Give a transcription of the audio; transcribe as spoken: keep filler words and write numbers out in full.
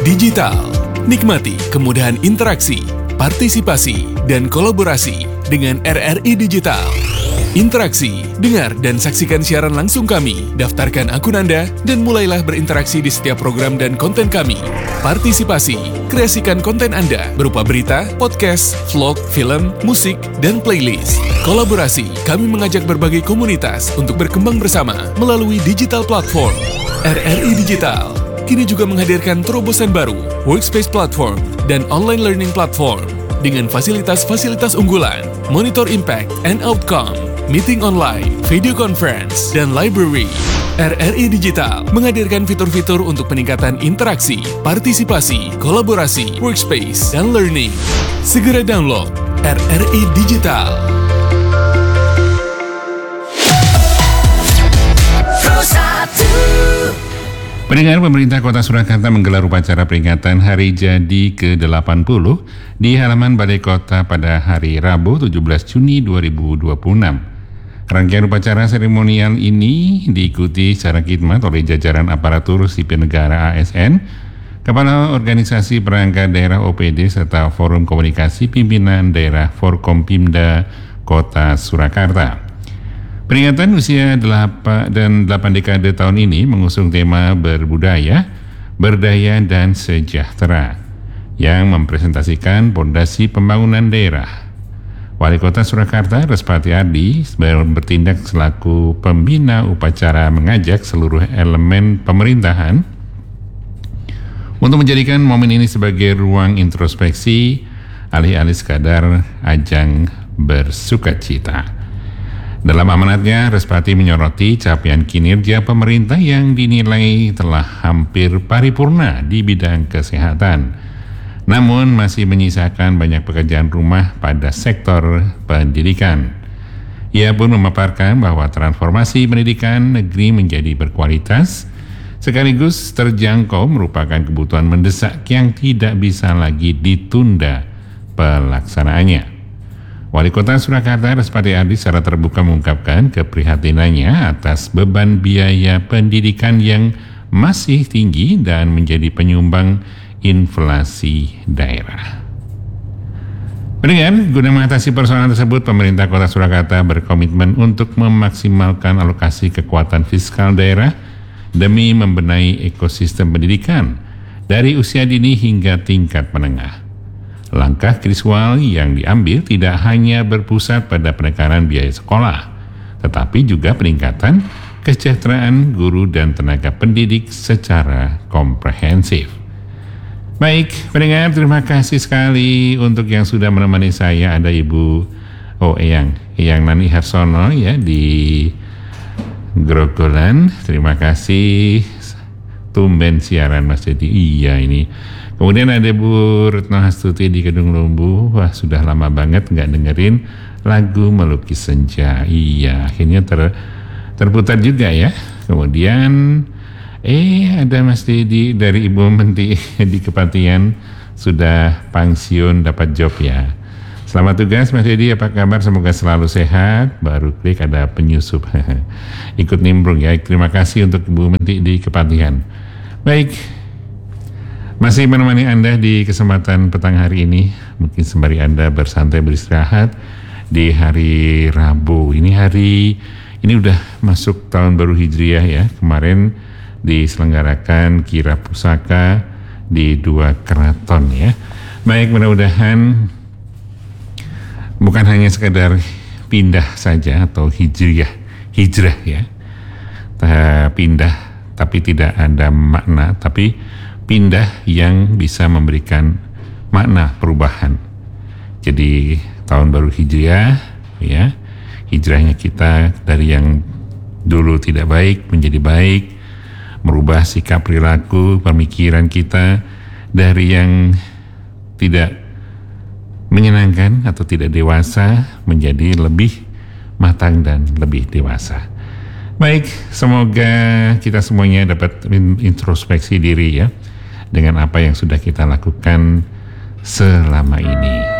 Digital. Nikmati kemudahan interaksi, partisipasi, dan kolaborasi dengan R R I Digital. Interaksi, dengar dan saksikan siaran langsung kami, daftarkan akun Anda, dan mulailah berinteraksi di setiap program dan konten kami. Partisipasi, kreasikan konten Anda berupa berita, podcast, vlog, film, musik, dan playlist. Kolaborasi, kami mengajak berbagai komunitas untuk berkembang bersama melalui digital platform. R R I Digital kini juga menghadirkan terobosan baru, workspace platform, dan online learning platform dengan fasilitas-fasilitas unggulan, monitor impact and outcome, meeting online, video conference, dan library. R R I Digital menghadirkan fitur-fitur untuk peningkatan interaksi, partisipasi, kolaborasi, workspace, dan learning. Segera download R R I Digital. Pendengar, pemerintah Kota Surakarta menggelar upacara peringatan Hari Jadi ke delapan puluh di halaman Balai Kota pada hari Rabu tujuh belas Juni dua ribu dua puluh enam. Rangkaian upacara seremonial ini diikuti secara khidmat oleh jajaran aparatur sipil negara A S N, Kepala Organisasi Perangkat Daerah O P D serta Forum Komunikasi Pimpinan Daerah Forkompimda Kota Surakarta. Peringatan usia delapan dan delapan dekade tahun ini mengusung tema berbudaya, berdaya, dan sejahtera yang mempresentasikan pondasi pembangunan daerah. Wali Kota Surakarta, Respati Ardi, bertindak selaku pembina upacara mengajak seluruh elemen pemerintahan untuk menjadikan momen ini sebagai ruang introspeksi alih-alih sekadar ajang bersukacita. Dalam amanatnya, Respati menyoroti capaian kinerja pemerintah yang dinilai telah hampir paripurna di bidang kesehatan, namun masih menyisakan banyak pekerjaan rumah pada sektor pendidikan. Ia pun memaparkan bahwa transformasi pendidikan negeri menjadi berkualitas, sekaligus terjangkau merupakan kebutuhan mendesak yang tidak bisa lagi ditunda pelaksanaannya. Wali Kota Surakarta, Respati Ardi, secara terbuka mengungkapkan keprihatinannya atas beban biaya pendidikan yang masih tinggi dan menjadi penyumbang inflasi daerah. Pendengar, guna mengatasi persoalan tersebut, pemerintah Kota Surakarta berkomitmen untuk memaksimalkan alokasi kekuatan fiskal daerah demi membenahi ekosistem pendidikan dari usia dini hingga tingkat menengah. Langkah kriswal yang diambil tidak hanya berpusat pada penekanan biaya sekolah, tetapi juga peningkatan kesejahteraan guru dan tenaga pendidik secara komprehensif. Baik, pendengar, terima kasih sekali untuk yang sudah menemani saya. Ada Ibu Oh Eyang, Eyang Nani Harsono ya di Grogolan. Terima kasih, tumben siaran Mas Dedi. Iya ini. Kemudian ada Bu Retno Hastuti di Kedung Lumbu. Wah, sudah lama banget nggak dengerin lagu Melukis Senja. Iya, akhirnya ter, terputar juga ya. Kemudian eh ada Mas Dedi dari Ibu Menti di Kepatian, sudah pensiun dapat job ya. Selamat tugas Mas Dedi, apa kabar? Semoga selalu sehat. Baru klik ada penyusup. Ikut nimbrung ya. Terima kasih untuk Ibu Menti di Kepatian. Baik, masih menemani Anda di kesempatan petang hari ini. Mungkin sembari Anda bersantai beristirahat di hari Rabu. Ini hari, ini udah masuk tahun baru Hijriah ya. Kemarin diselenggarakan Kirab Pusaka di dua keraton ya. Baik, mudah-mudahan bukan hanya sekedar pindah saja atau hijriah, hijrah ya. Pindah tapi tidak ada makna, tapi pindah yang bisa memberikan makna perubahan. Jadi tahun baru Hijriah ya, hijrahnya kita dari yang dulu tidak baik menjadi baik, merubah sikap perilaku pemikiran kita dari yang tidak menyenangkan atau tidak dewasa menjadi lebih matang dan lebih dewasa. Baik, semoga kita semuanya dapat introspeksi diri ya, dengan apa yang sudah kita lakukan selama ini.